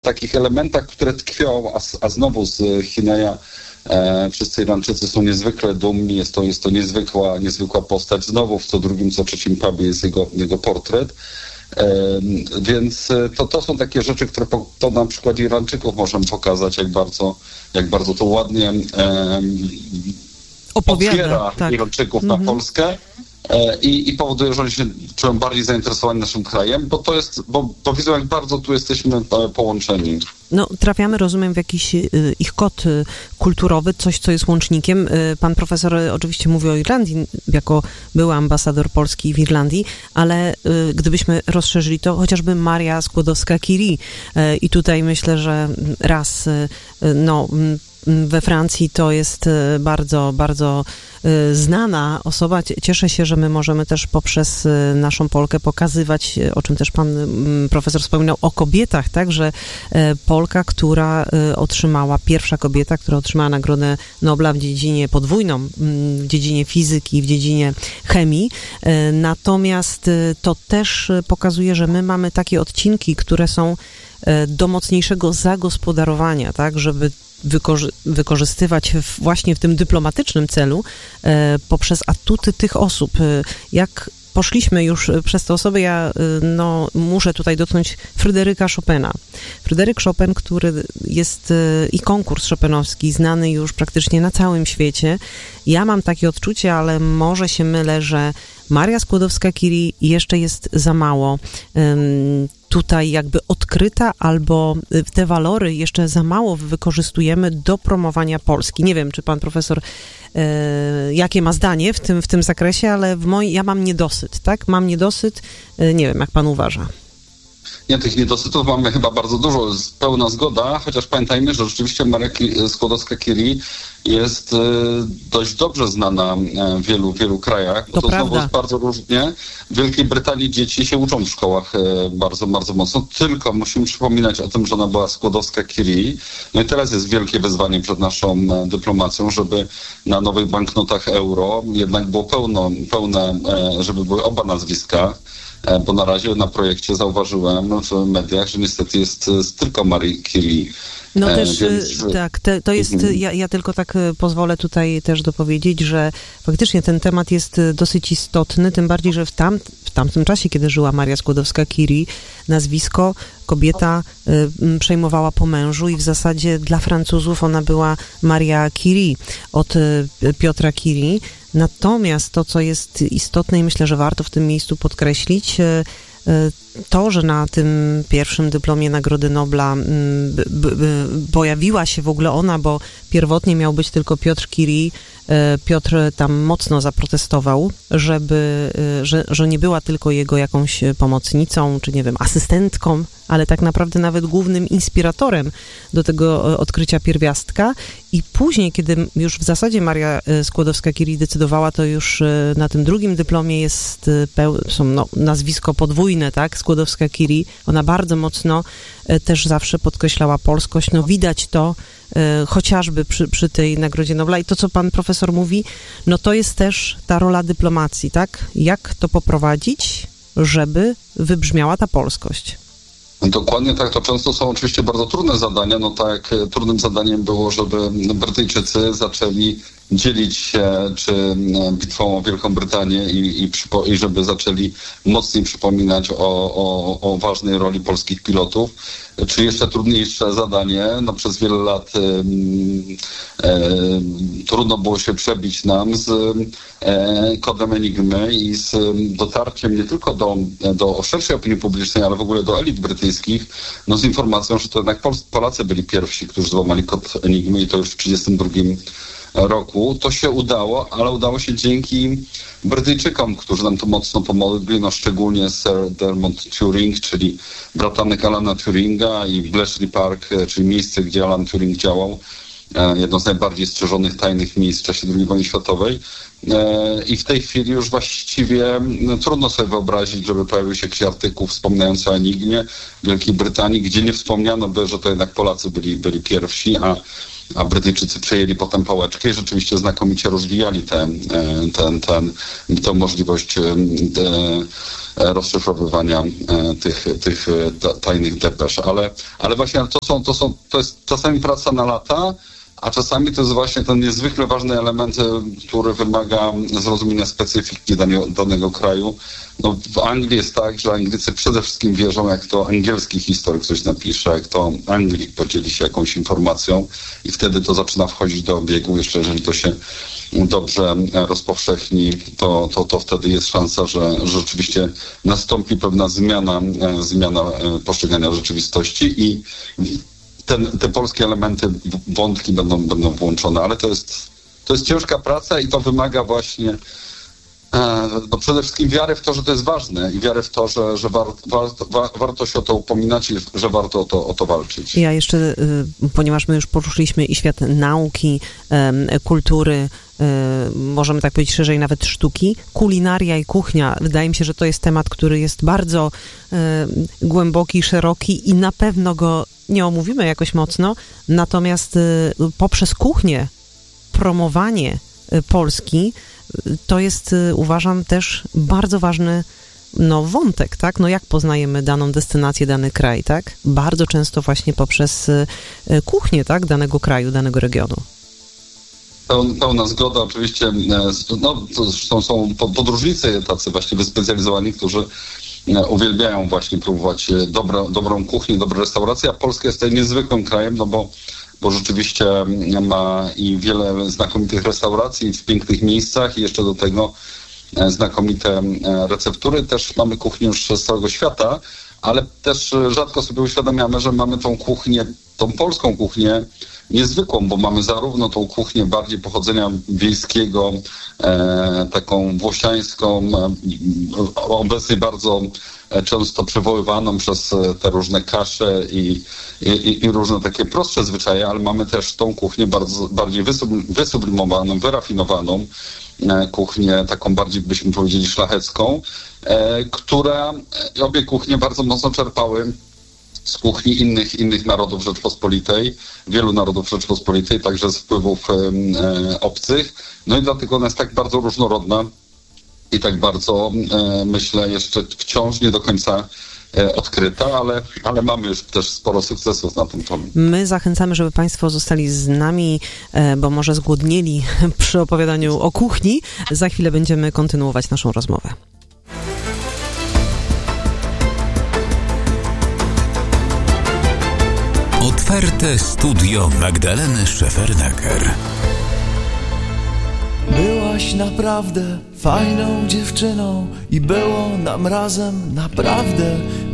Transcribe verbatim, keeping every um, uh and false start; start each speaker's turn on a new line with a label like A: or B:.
A: takich elementach, które tkwią, a, a znowu z Hineja e, wszyscy Irlandczycy są niezwykle dumni, jest to, jest to niezwykła, niezwykła postać. Znowu w co drugim, co trzecim pubie jest jego, jego portret. E, więc to, to są takie rzeczy, które po, to na przykładzie Irlandczyków możemy pokazać, jak bardzo, jak bardzo to ładnie e,
B: opowiada
A: otwiera
B: tak.
A: Irlandczyków
B: mhm.
A: na Polskę. I, I powoduje, że oni się czują bardziej zainteresowani naszym krajem, bo to jest, bo, bo widzą, jak bardzo tu jesteśmy połączeni.
B: No, trafiamy, rozumiem, w jakiś y, ich kod y, kulturowy, coś, co jest łącznikiem. Y, pan profesor y, oczywiście mówi o Irlandii, jako były ambasador Polski w Irlandii, ale y, gdybyśmy rozszerzyli to, chociażby Maria Skłodowska-Curie. Y, I tutaj myślę, że raz, y, no... Y, we Francji to jest bardzo, bardzo znana osoba. Cieszę się, że my możemy też poprzez naszą Polkę pokazywać, o czym też pan profesor wspominał, o kobietach, tak, że Polka, która otrzymała, pierwsza kobieta, która otrzymała Nagrodę Nobla w dziedzinie podwójną, w dziedzinie fizyki, w dziedzinie chemii. Natomiast to też pokazuje, że my mamy takie odcinki, które są do mocniejszego zagospodarowania, tak, żeby Wykorzy- wykorzystywać w, właśnie w tym dyplomatycznym celu e, poprzez atuty tych osób. E, jak poszliśmy już przez te osoby, ja e, no, muszę tutaj dotknąć Fryderyka Chopina. Fryderyk Chopin, który jest e, i konkurs chopinowski znany już praktycznie na całym świecie. Ja mam takie odczucie, ale może się mylę, że Maria Skłodowska-Curie jeszcze jest za mało um, tutaj jakby odkryta, albo te walory jeszcze za mało wykorzystujemy do promowania Polski. Nie wiem, czy pan profesor e, jakie ma zdanie w tym, w tym zakresie, ale w moi, ja mam niedosyt, tak? Mam niedosyt, e, nie wiem, jak pan uważa.
A: Nie, tych niedosytów mamy chyba bardzo dużo, pełna zgoda, chociaż pamiętajmy, że rzeczywiście Maria Skłodowska-Curie jest y, dość dobrze znana w wielu, wielu krajach, bo
B: to,
A: to znowu jest bardzo różnie. W Wielkiej Brytanii dzieci się uczą w szkołach y, bardzo, bardzo mocno, tylko musimy przypominać o tym, że ona była Skłodowska-Curie. No i teraz jest wielkie wyzwanie przed naszą e, dyplomacją, żeby na nowych banknotach euro jednak było pełno, pełne, e, żeby były oba nazwiska. Bo na razie na projekcie zauważyłem w mediach, że niestety jest, jest tylko Marie Curie.
B: No też,
A: Więc,
B: tak, te, to jest, ja, ja tylko tak pozwolę tutaj też dopowiedzieć, że faktycznie ten temat jest dosyć istotny, tym bardziej, że w, tam, w tamtym czasie, kiedy żyła Maria Skłodowska-Curie, nazwisko kobieta y, przejmowała po mężu i w zasadzie dla Francuzów ona była Maria Curie od y, Piotra Curie. Natomiast to, co jest istotne i myślę, że warto w tym miejscu podkreślić, y, to, że na tym pierwszym dyplomie Nagrody Nobla b, b, b, pojawiła się w ogóle ona, bo pierwotnie miał być tylko Piotr Curie. Piotr tam mocno zaprotestował, żeby, że, że nie była tylko jego jakąś pomocnicą, czy nie wiem, asystentką, ale tak naprawdę nawet głównym inspiratorem do tego odkrycia pierwiastka. I później, kiedy już w zasadzie Maria Skłodowska-Curie decydowała, to już na tym drugim dyplomie jest peł- są no, nazwisko podwójne, tak, Skłodowska-Curie. Ona bardzo mocno też zawsze podkreślała polskość. No widać to chociażby przy, przy tej Nagrodzie Nobla. I to, co pan profesor mówi, no to jest też ta rola dyplomacji, tak? Jak to poprowadzić, żeby wybrzmiała ta polskość?
A: Dokładnie tak, to często są oczywiście bardzo trudne zadania, no tak, trudnym zadaniem było, żeby Brytyjczycy zaczęli dzielić się czy bitwą o Wielką Brytanię i, i, przypo, i żeby zaczęli mocniej przypominać o, o, o ważnej roli polskich pilotów. Czy jeszcze trudniejsze zadanie, no przez wiele lat e, e, trudno było się przebić nam z e, kodem Enigmy i z dotarciem nie tylko do, do szerszej opinii publicznej, ale w ogóle do elit brytyjskich, no z informacją, że to jednak Pol- Polacy byli pierwsi, którzy złamali kod Enigmy i to już w trzydziestym drugim roku. To się udało, ale udało się dzięki Brytyjczykom, którzy nam to mocno pomogli, no szczególnie Sir Dermot Turing, czyli bratanek Alana Turinga, i Bletchley Park, czyli miejsce, gdzie Alan Turing działał, jedno z najbardziej strzeżonych tajnych miejsc w czasie drugiej wojny światowej. I w tej chwili już właściwie no, trudno sobie wyobrazić, żeby pojawił się jakiś artykuł wspominający o Enigmie w Wielkiej Brytanii, gdzie nie wspomniano by, że to jednak Polacy byli, byli pierwsi, a a Brytyjczycy przejęli potem pałeczkę i rzeczywiście znakomicie rozwijali ten, ten, ten, tę możliwość rozszyfrowywania tych, tych tajnych depesz. Ale, ale właśnie to są, to są, to jest czasami praca na lata, a czasami to jest właśnie ten niezwykle ważny element, który wymaga zrozumienia specyfiki danego, danego kraju. No, w Anglii jest tak, że Anglicy przede wszystkim wierzą, jak to angielski historyk coś napisze, jak to Anglik podzieli się jakąś informacją i wtedy to zaczyna wchodzić do obiegu. Jeszcze jeżeli to się dobrze rozpowszechni, to, to, to wtedy jest szansa, że, że rzeczywiście nastąpi pewna zmiana, zmiana postrzegania rzeczywistości i Ten, te polskie elementy, wątki będą, będą włączone, ale to jest, to jest ciężka praca i to wymaga właśnie e, no przede wszystkim wiary w to, że to jest ważne i wiary w to, że, że war, warto, war, warto się o to upominać i że warto o to, o to walczyć.
B: Ja jeszcze, y, ponieważ my już poruszyliśmy i świat nauki, y, kultury, y, możemy tak powiedzieć szerzej nawet sztuki, kulinaria i kuchnia. Wydaje mi się, że to jest temat, który jest bardzo y, głęboki, szeroki i na pewno go nie omówimy jakoś mocno, natomiast y, poprzez kuchnię, promowanie y, Polski, y, to jest, y, uważam, też bardzo ważny no, wątek, tak? No jak poznajemy daną destynację, dany kraj, tak? Bardzo często właśnie poprzez y, y, kuchnię, tak? Danego kraju, danego regionu.
A: Pełna zgoda, oczywiście, no, to zresztą są podróżnicy tacy właśnie wyspecjalizowani, którzy uwielbiają właśnie próbować dobra, dobrą kuchnię, dobre restauracje, a Polska jest tutaj niezwykłym krajem, no bo, bo rzeczywiście ma i wiele znakomitych restauracji w pięknych miejscach i jeszcze do tego znakomite receptury. Też mamy kuchnię już z całego świata, ale też rzadko sobie uświadamiamy, że mamy tą kuchnię, tą polską kuchnię niezwykłą, bo mamy zarówno tą kuchnię bardziej pochodzenia wiejskiego, e, taką włosiańską, e, obecnie bardzo często przywoływaną przez te różne kasze i, i, i różne takie prostsze zwyczaje, ale mamy też tą kuchnię bardzo, bardziej wysublimowaną, wyrafinowaną, e, kuchnię taką bardziej, byśmy powiedzieli, szlachecką, e, która, obie kuchnie bardzo mocno czerpały z kuchni innych, innych narodów Rzeczpospolitej, wielu narodów Rzeczpospolitej, także z wpływów e, obcych. No i dlatego ona jest tak bardzo różnorodna i tak bardzo, e, myślę, jeszcze wciąż nie do końca e, odkryta, ale, ale mamy już też sporo sukcesów na tym polu.
B: My zachęcamy, żeby Państwo zostali z nami, e, bo może zgłodnieli przy opowiadaniu o kuchni. Za chwilę będziemy kontynuować naszą rozmowę.
C: Otwarte studio Magdaleny Szefernaker.
D: Byłaś naprawdę fajną dziewczyną i było nam razem naprawdę